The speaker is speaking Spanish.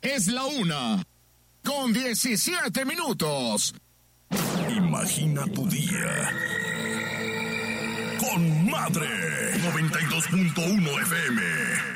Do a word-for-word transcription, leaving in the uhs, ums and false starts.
Es la una, con diecisiete minutos. Imagina tu día con Madre noventa y dos punto uno F M.